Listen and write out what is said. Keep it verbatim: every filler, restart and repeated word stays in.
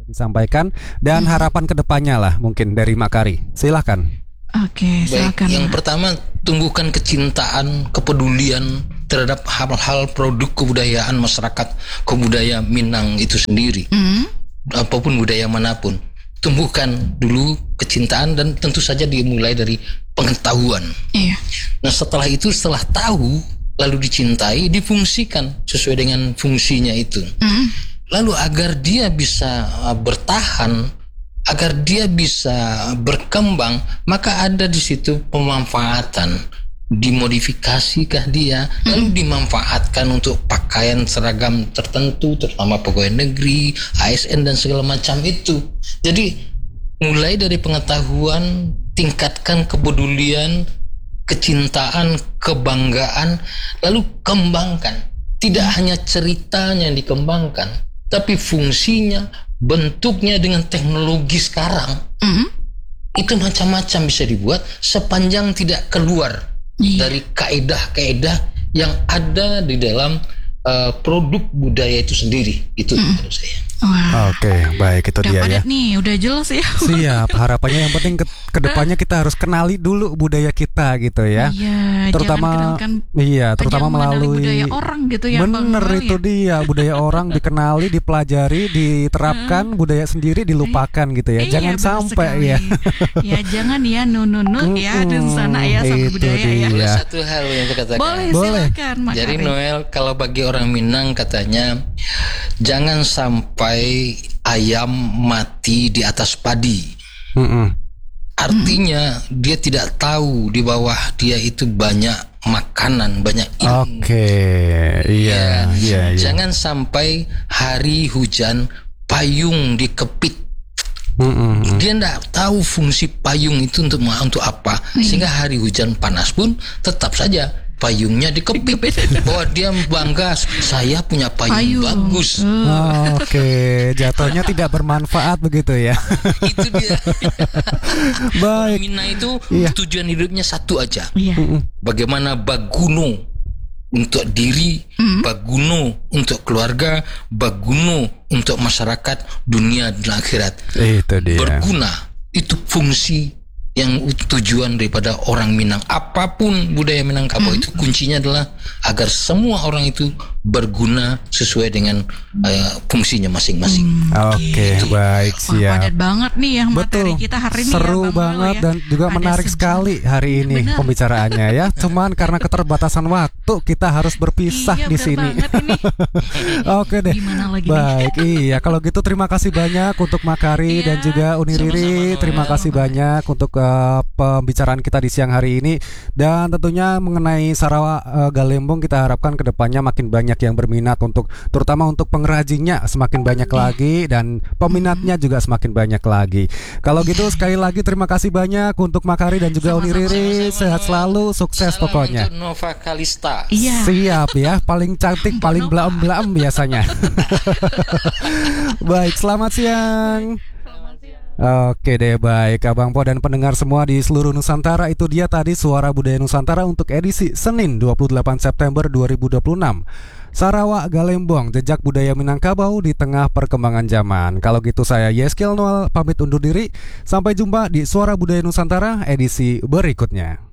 disampaikan dan harapan kedepannya lah mungkin dari Makari. Silahkan. Oke, silakan. Baik, yang pertama tumbuhkan kecintaan, kepedulian terhadap hal-hal produk kebudayaan masyarakat kebudayaan Minang itu sendiri. Mm. Apapun budaya manapun, tumbuhkan dulu kecintaan dan tentu saja dimulai dari pengetahuan. Iya. Nah setelah itu, setelah tahu lalu dicintai, difungsikan sesuai dengan fungsinya itu. Mm. Lalu agar dia bisa bertahan, agar dia bisa berkembang, maka ada di situ pemanfaatan, dimodifikasikah dia, lalu dimanfaatkan untuk pakaian seragam tertentu, terutama pegawai negeri, A S N dan segala macam itu. Jadi mulai dari pengetahuan, tingkatkan kepedulian, kecintaan, kebanggaan, lalu kembangkan. Tidak hanya ceritanya yang dikembangkan, tapi fungsinya, bentuknya dengan teknologi sekarang. Mm-hmm. Itu macam-macam bisa dibuat sepanjang tidak keluar yeah. dari kaedah-kaedah yang ada di dalam uh, produk budaya itu sendiri. Itu mm-hmm. menurut saya. Wah. Oke, baik, itu udah dia ya. Nih, udah jelas ya. Siap. Harapannya yang penting ke kedepannya kita harus kenali dulu budaya kita gitu ya. Iya. Terutama iya, terutama melalui budaya orang gitu ya. Bener Bang, itu ya? dia budaya orang dikenali, dipelajari, diterapkan, budaya sendiri dilupakan gitu ya. Iya, jangan sampai sekali. ya. Ya jangan ya nununut ya di sana ya sama budaya ya. Boleh satu hal yang saya katakan. Boleh, Boleh. silakan. Makari. Jadi Noel, kalau bagi orang Minang katanya jangan sampai ayam mati di atas padi. Mm-mm. Artinya mm. dia tidak tahu di bawah dia itu banyak makanan, banyak ilmu. Oke, iya, ya. iya, iya. Jangan sampai hari hujan payung dikepit. Mm-mm. Dia tidak tahu fungsi payung itu untuk untuk apa, sehingga hari hujan panas pun tetap saja payungnya dikepit. Bahwa dia bangga, saya punya payung, payung. bagus. Oh, Oke, okay. Jatuhnya tidak bermanfaat begitu ya. Itu dia. Baik. Orang Minang itu iya. tujuan hidupnya satu aja. Iya. Bagaimana baguno untuk diri, mm. baguno untuk keluarga, baguno untuk masyarakat, dunia dan akhirat. Itu dia. Berguna, itu fungsi yang tujuan daripada orang Minang. Apapun budaya Minangkabau mm. itu kuncinya adalah agar semua orang itu berguna sesuai dengan uh, fungsinya masing-masing. Mm. Oke, okay, gitu. Baik, siap. Wah, padat banget nih yang materi Betul. kita hari ini. Seru ya, banget ya. Dan juga Ada menarik sejauh. sekali hari ini bener. pembicaraannya ya. Cuman karena keterbatasan waktu kita harus berpisah iya, di sini. Oke deh. Baik, nih? Iya. Kalau gitu terima kasih banyak untuk Makari iya, dan juga Uniriri. Terima kasih sama. banyak untuk uh, pembicaraan kita di siang hari ini. Dan tentunya mengenai Sarawak uh, Galembong kita harapkan kedepannya makin banyak yang berminat untuk, terutama untuk pengrajinnya semakin banyak lagi dan peminatnya juga semakin banyak lagi. Kalau gitu sekali lagi terima kasih banyak untuk Makari dan juga Uniriri. Sehat selalu, sukses Salam pokoknya. Untuk Nova Kalista. Iya. Siap ya, paling cantik, paling blaem-blaem biasanya. Baik, selamat siang. Oke deh, baik Abang Po dan pendengar semua di seluruh Nusantara. Itu dia tadi Suara Budaya Nusantara untuk edisi Senin dua puluh delapan September dua ribu dua puluh enam. Sarawak Galembong, jejak budaya Minangkabau di tengah perkembangan zaman. Kalau gitu saya Yeskil Noel pamit undur diri. Sampai jumpa di Suara Budaya Nusantara edisi berikutnya.